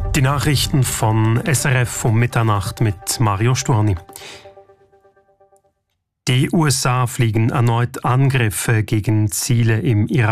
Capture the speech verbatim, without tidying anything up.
Die Nachrichten von S R F um Mitternacht mit Mario Storni. Die U S A fliegen erneut Angriffe gegen Ziele im Irak.